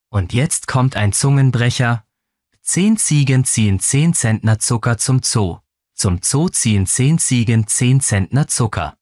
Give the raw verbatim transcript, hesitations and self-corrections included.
Und jetzt kommt ein Zungenbrecher. Zehn Ziegen ziehen zehn Zentner Zucker zum Zoo. Zum Zoo ziehen zehn Ziegen zehn Zentner Zucker.